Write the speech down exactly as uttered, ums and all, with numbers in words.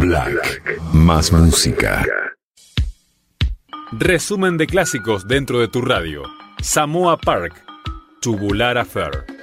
Black. Más música. Resumen de clásicos dentro de tu radio. Samoa Park. Tubular Affair.